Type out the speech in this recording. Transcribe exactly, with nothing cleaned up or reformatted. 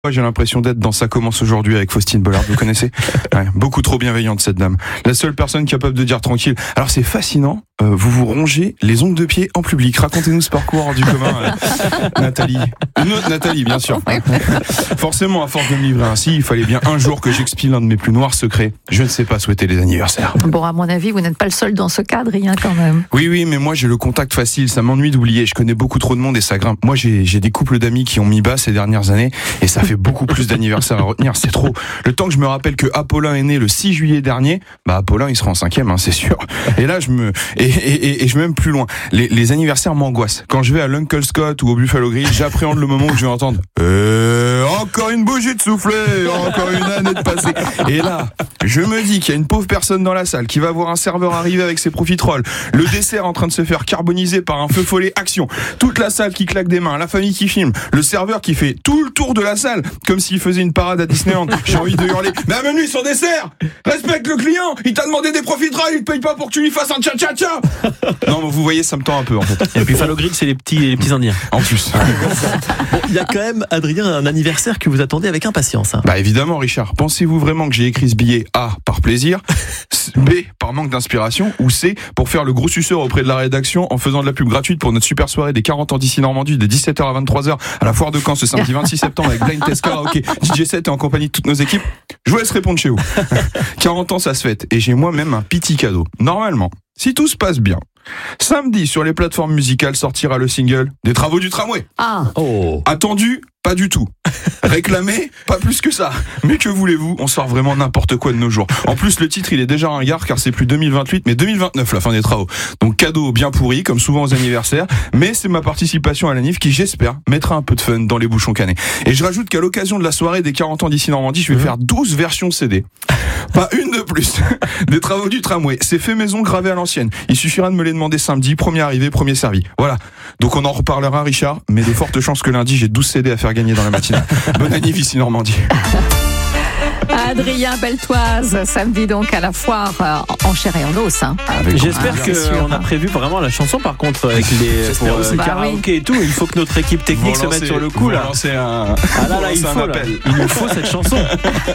J'ai l'impression d'être dans Ça commence aujourd'hui avec Faustine Bollard, vous connaissez? Ouais, beaucoup trop bienveillante cette dame. La seule personne capable de dire tranquille. Alors c'est fascinant, euh, vous vous rongez les ongles de pied en public. Racontez-nous ce parcours du commun, euh, Nathalie. Une Nathalie, bien sûr. Forcément, à force de me livrer ainsi, il fallait bien un jour que j'expie l'un de mes plus noirs secrets. Je ne sais pas souhaiter les anniversaires. Bon, à mon avis, vous n'êtes pas le seul dans ce cadre, Adrien, quand même. Oui, oui, mais moi j'ai le contact facile, ça m'ennuie d'oublier. Je connais beaucoup trop de monde et ça grimpe. Moi j'ai, j'ai des couples d'amis qui ont mis bas ces dernières années et ça fait beaucoup plus d'anniversaires à retenir, c'est trop. Le temps que je me rappelle que Apollin est né le six juillet dernier, bah Apollin il sera en cinquième, hein, c'est sûr. Et là je me et, et, et, et je vais même plus loin. Les, les anniversaires m'angoissent. Quand je vais à l'Uncle Scott ou au Buffalo Grill, j'appréhende le moment où je vais entendre euh, encore une bougie de soufflé, encore une année de passé. Et là, je me dis qu'il y a une pauvre personne dans la salle qui va voir un serveur arriver avec ses profiteroles, le dessert en train de se faire carboniser par un feu follet action, toute la salle qui claque des mains, la famille qui filme, le serveur qui fait tout le tour de la salle comme s'il faisait une parade à Disneyland. J'ai envie de hurler, mais amène-lui son dessert, respecte le client, il t'a demandé des profiteroles, il te paye pas pour que tu lui fasses un tcha-tcha-tcha. Non, mais vous voyez, ça me tend un peu en fait. Et puis Buffalo Grill, c'est les petits, les petits indiens. En plus. Bon, il y a quand même, Adrien, un anniversaire que vous attendez avec impatience. Hein. Bah évidemment, Richard. Pensez-vous vraiment que j'ai écrit ce billet A, par plaisir, B, par manque d'inspiration, ou C, pour faire le gros suceur auprès de la rédaction en faisant de la pub gratuite pour notre super soirée des quarante ans d'ici Normandie de dix-sept heures à vingt-trois heures à la foire de Caen ce samedi vingt-six septembre avec Blind Test Karaoké, D J set et en compagnie de toutes nos équipes? Je vous laisse répondre chez vous. quarante ans, ça se fête et j'ai moi-même un petit cadeau. Normalement, si tout se passe bien, samedi sur les plateformes musicales sortira le single des Travaux du tramway. Ah. Oh. Attendu? Pas du tout. Réclamé? Pas plus que ça. Mais que voulez-vous? On sort vraiment n'importe quoi de nos jours. En plus, le titre, il est déjà ringard car c'est plus deux mille vingt-huit, mais deux mille vingt-neuf, la fin des travaux. Donc cadeau bien pourri, comme souvent aux anniversaires. Mais c'est ma participation à la N I F qui, j'espère, mettra un peu de fun dans les bouchons canés. Et je rajoute qu'à l'occasion de la soirée des quarante ans d'ici Normandie, je vais mmh. faire douze versions C D. Pas une de plus. Des Travaux du tramway. C'est fait maison, gravé à l'ancienne. Il suffira de me les demander samedi, premier arrivé, premier servi. Voilà. Donc on en reparlera, Richard, mais de fortes chances que lundi, j'ai douze C D à faire gagner dans la matinée. Bonne année ici Normandie. Adrien Beltoise, samedi donc à la foire euh, en chair et en os. Hein. J'espère ah, qu'on a prévu vraiment la chanson par contre avec les pour, euh, bah, karaoké oui. et tout. Il faut que notre équipe technique se mette sur le coup là. Un... Ah là là, il faut, là. Il nous faut cette chanson.